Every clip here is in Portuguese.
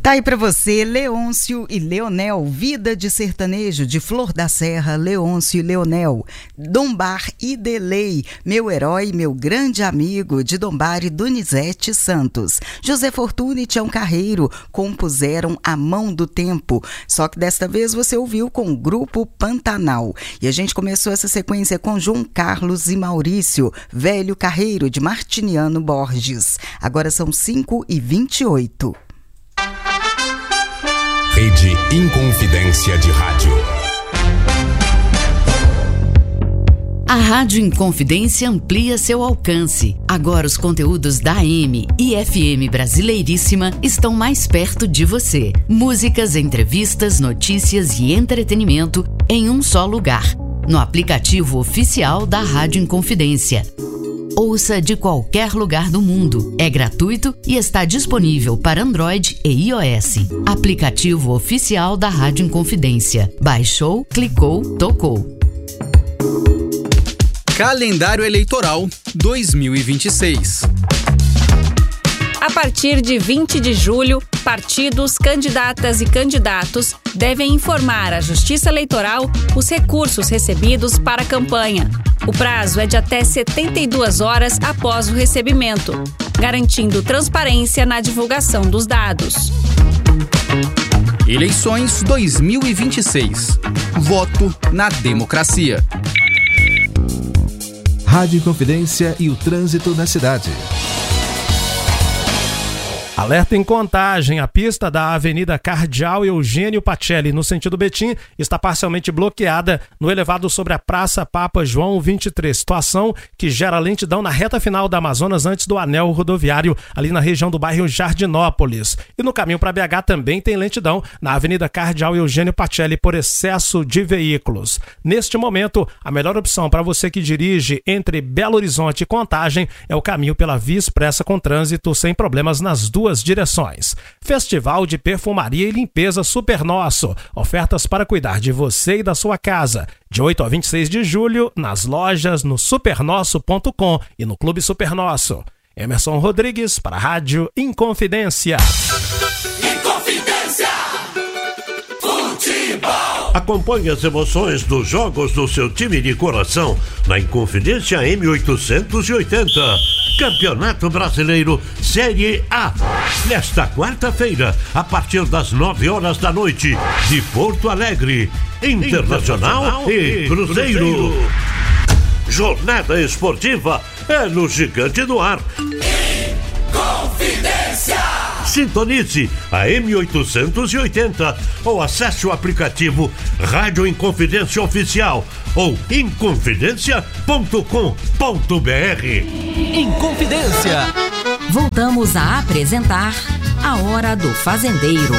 Tá aí pra você, Leôncio e Leonel, Vida de Sertanejo, de Flor da Serra, Leôncio e Leonel. Dombar e Delei, Meu Herói, Meu Grande Amigo, de Dombar e Donizete Santos. José Fortuna e Tião Carreiro compuseram A Mão do Tempo, só que desta vez você ouviu com o Grupo Pantanal. E a gente começou essa sequência com João Carlos e Maurício, Velho Carreiro, de Martiniano Borges. Agora são 5h28. Rede Inconfidência de Rádio. A Rádio Inconfidência amplia seu alcance. Agora os conteúdos da AM e FM Brasileiríssima estão mais perto de você. Músicas, entrevistas, notícias e entretenimento em um só lugar. No aplicativo oficial da Rádio Inconfidência. Ouça de qualquer lugar do mundo. É gratuito e está disponível para Android e iOS. Aplicativo oficial da Rádio Inconfidência. Baixou, clicou, tocou. Calendário Eleitoral 2026. A partir de 20 de julho, partidos, candidatas e candidatos devem informar à Justiça Eleitoral os recursos recebidos para a campanha. O prazo é de até 72 horas após o recebimento, garantindo transparência na divulgação dos dados. Eleições 2026. Voto na democracia. Rádio Inconfidência e o trânsito na cidade. Alerta em Contagem, a pista da Avenida Cardeal Eugênio Pacelli, no sentido Betim, está parcialmente bloqueada no elevado sobre a Praça Papa João 23, situação que gera lentidão na reta final da Amazonas antes do anel rodoviário, ali na região do bairro Jardinópolis. E no caminho para BH também tem lentidão na Avenida Cardeal Eugênio Pacelli por excesso de veículos. Neste momento, a melhor opção para você que dirige entre Belo Horizonte e Contagem é o caminho pela Via Expressa com trânsito sem problemas nas duas direções. Festival de Perfumaria e Limpeza Super Nosso. Ofertas para cuidar de você e da sua casa. De 8 a 26 de julho, nas lojas, no supernosso.com e no Clube Super Nosso. Emerson Rodrigues para a Rádio Inconfidência. Inconfidência! Futebol! Acompanhe as emoções dos jogos do seu time de coração na Inconfidência M880. Campeonato Brasileiro Série A. Nesta quarta-feira, a partir das 9 horas da noite, de Porto Alegre, Internacional e Cruzeiro. Jornada esportiva é no Gigante do Ar. Inconfidência! Sintonize a M880 ou acesse o aplicativo Rádio Inconfidência Oficial ou inconfidencia.com.br. Inconfidência. Voltamos a apresentar A Hora do Fazendeiro.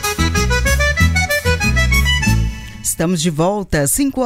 Estamos de volta,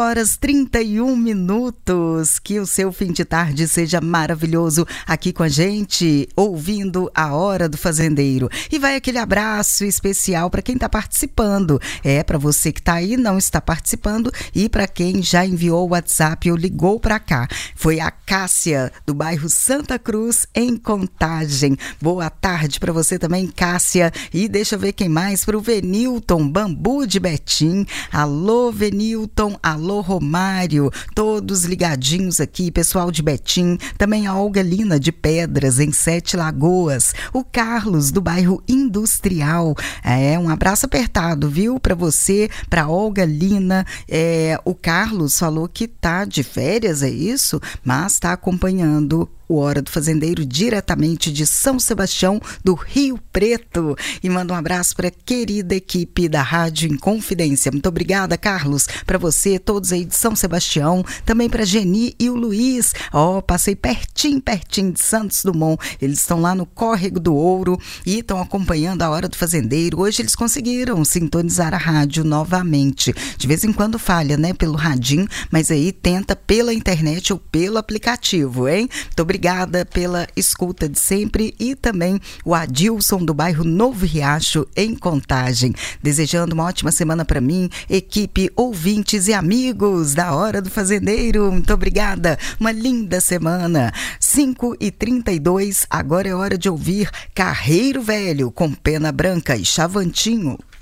5h31. Que o seu fim de tarde seja maravilhoso aqui com a gente, ouvindo A Hora do Fazendeiro. E vai aquele abraço especial para quem está participando. Para você que está aí, não está participando, e para quem já enviou o WhatsApp ou ligou para cá. Foi a Cássia, do bairro Santa Cruz, em Contagem. Boa tarde para você também, Cássia. E deixa eu ver quem mais, para o Venilton, Bambu de Betim. Alô, Venilton, alô, Romário, todos ligadinhos aqui, pessoal de Betim, também a Olga Lina de Pedras, em Sete Lagoas, o Carlos do bairro Industrial, um abraço apertado, viu, para você, para Olga Lina. O Carlos falou que tá de férias, é isso, mas está acompanhando o Hora do Fazendeiro diretamente de São Sebastião do Rio Preto, e manda um abraço para a querida equipe da Rádio Inconfidência. Muito obrigada, Carlos, para você, todos aí de São Sebastião, também para Geni e o Luiz. Passei pertinho de Santos Dumont, eles estão lá no Córrego do Ouro e estão acompanhando a Hora do Fazendeiro. Hoje eles conseguiram sintonizar a rádio novamente, de vez em quando falha, né, pelo radinho, mas aí tenta pela internet ou pelo aplicativo, hein? Muito obrigada obrigada pela escuta de sempre, e também o Adilson do bairro Novo Riacho, em Contagem. Desejando uma ótima semana para mim, equipe, ouvintes e amigos da Hora do Fazendeiro. Muito obrigada. Uma linda semana. 5h32, agora é hora de ouvir Carreiro Velho com Pena Branca e Chavantinho.